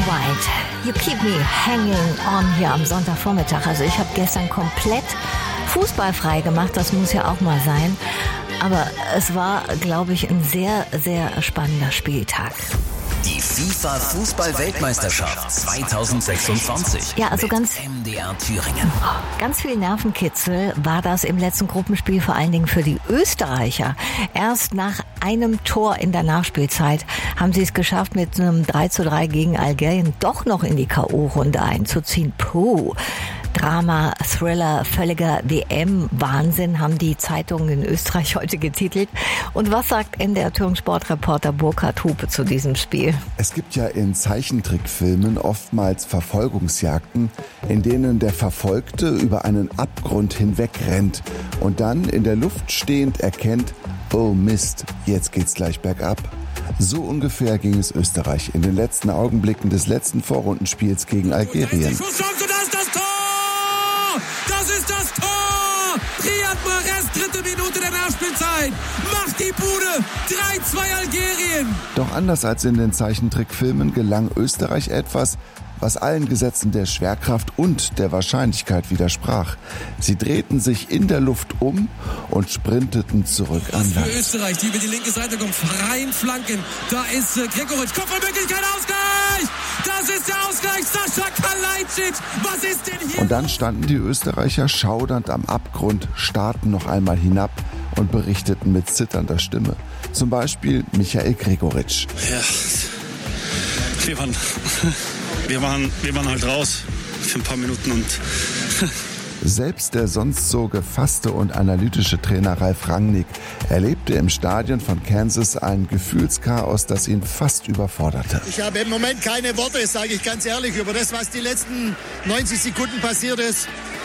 White, You Keep Me Hanging On hier am Sonntagvormittag. Also ich habe gestern komplett fußballfrei gemacht, das muss ja auch mal sein. Aber es war, glaube ich, ein sehr, sehr spannender Spieltag. Die FIFA-Fußball-Weltmeisterschaft 2026. Ja, also ganz MDR Thüringen. Ganz viel Nervenkitzel war das im letzten Gruppenspiel, vor allen Dingen für die Österreicher. Erst nach einem Tor in der Nachspielzeit haben sie es geschafft, mit einem 3:3 gegen Algerien doch noch in die K.O.-Runde einzuziehen. Puh. Drama, Thriller, völliger WM-Wahnsinn, haben die Zeitungen in Österreich heute getitelt. Und was sagt NDR Thüringen Sportreporter Burkhard Hupe zu diesem Spiel? Es gibt ja in Zeichentrickfilmen oftmals Verfolgungsjagden, in denen der Verfolgte über einen Abgrund hinweg rennt und dann in der Luft stehend erkennt, oh Mist, jetzt geht's gleich bergab. So ungefähr ging es Österreich in den letzten Augenblicken des letzten Vorrundenspiels gegen Algerien. Das ist das Tor! Riyad Mahrez, 3. Minute der Nachspielzeit. Macht die Bude. 3:2 Algerien. Doch anders als in den Zeichentrickfilmen gelang Österreich etwas, was allen Gesetzen der Schwerkraft und der Wahrscheinlichkeit widersprach. Sie drehten sich in der Luft um und sprinteten zurück an Land. Für Österreich, die über die linke Seite kommt, freien Flanken. Da ist Gregoritsch. Kopfballmöglichkeit, Ausgleich! Das ist der Ausgleich. Sascha Kalajdzic. Was ist denn hier? Und dann standen die Österreicher schaudernd am Abgrund, starrten noch einmal hinab und berichteten mit zitternder Stimme. Zum Beispiel Michael Gregoritsch. Ja, wir waren halt raus für ein paar Minuten und Selbst der sonst so gefasste und analytische Trainer Ralf Rangnick erlebte im Stadion von Kansas ein Gefühlschaos, das ihn fast überforderte. Ich habe im Moment keine Worte, sage ich ganz ehrlich, über das, was die letzten 90 Sekunden passiert ist.